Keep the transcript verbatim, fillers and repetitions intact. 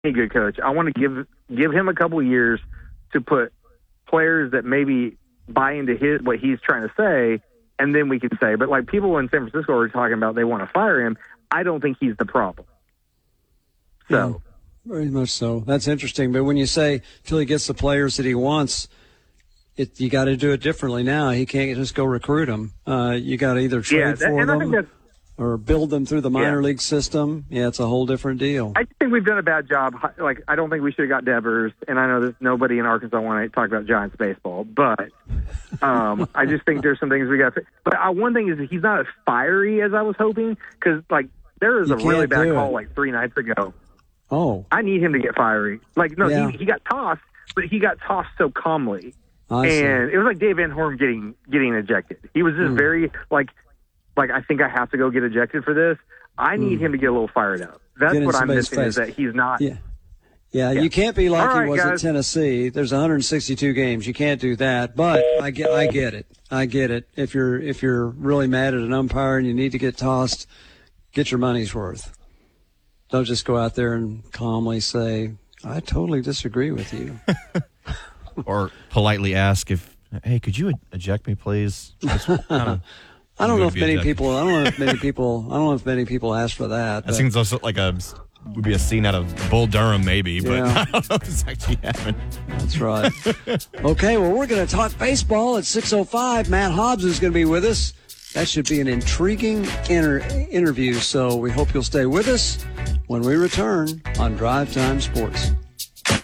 any good coach. I want to give give him a couple of years to put players that maybe buy into his what he's trying to say, and then we can say. But like people in San Francisco are talking about they want to fire him. I don't think he's the problem. So. Yeah, very much so. That's interesting. But when you say till he gets the players that he wants, it, you got to do it differently now. He can't just go recruit them. Uh, you got to either trade yeah, that, for and them I think that's, or build them through the minor yeah. league system. Yeah, it's a whole different deal. I think we've done a bad job. Like, I don't think we should have got Devers, and I know that nobody in Arkansas want to talk about Giants baseball, but um, I just think there's some things we got to – but uh, one thing is that he's not as fiery as I was hoping because, like, there was You a really bad do call it. like three nights ago. Oh. I need him to get fiery. Like, no, Yeah. he, he got tossed, but he got tossed so calmly. I see. And it was like Dave Van Horn getting getting ejected. He was just Mm. very, like, like, I think I have to go get ejected for this. I need Mm. him to get a little fired up. That's Get in what I'm somebody's missing is face. that he's not. Yeah. Yeah, Yeah. you can't be like All right, he was guys. at Tennessee. There's one hundred sixty-two games. You can't do that. But I get, I get it. I get it. If you're if you're really mad at an umpire and you need to get tossed, get your money's worth. Don't just go out there and calmly say, "I totally disagree with you," or politely ask if, "Hey, could you eject me, please?" Just kinda I don't know if be many ejected. people. I don't know if many people. I don't know if many people ask for that. That but- seems also like a would be a scene out of Bull Durham, maybe, but Yeah. I don't know if it's actually happened. That's right. Okay, well, we're going to talk baseball at six oh five. Matt Hobbs is going to be with us. That should be an intriguing inter- interview, so we hope you'll stay with us when we return on Drive Time Sports.